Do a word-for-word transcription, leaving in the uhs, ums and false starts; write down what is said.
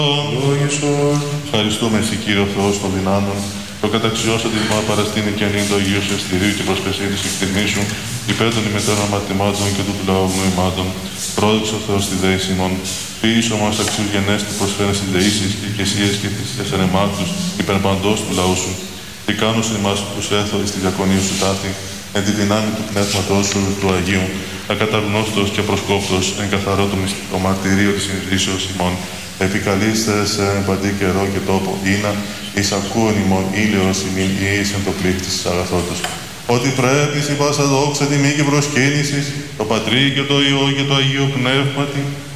Ευχαριστούμε εσύ, Κύριο Θεός των δυνάμεων, το καταξιώσατε τη μάνα παραστήνη και ανήν το Αγίου σου εστηρίου και προσπεσίδη σου εκτιμήσου, υπέρ των ημετέρων αμαρτημάτων και του λαού νοημάτων. Πρόδειξε ο Θεός τη δέηση ημών. Ποιήσω μας αξιούς γενέστη προσφέρες τη δεήσεις και οικεσίες και θυσίες ερεμάτους υπέρ παντός του λαού σου. Και κάνους εμάς τους έθωρες στη διακονία σου τάτη, εν τη δυνάμει του πνεύματός σου του Αγίου, ακαταγνώστος και προσκόπτος, εν καθαρό το μυστικό μαρτυρίο της συνειδήσεως ημών. Επικαλείστε σε παντή καιρό και τόπο ήνα, εις ακούων ημών ήλαιος ημίν εις εν το πλήκτης της αγαθότος. Ότι πρέπει η πάσα δόξα τιμή και προσκύνησης, το Πατρί και το Υιό και το Αγίο Πνεύματι,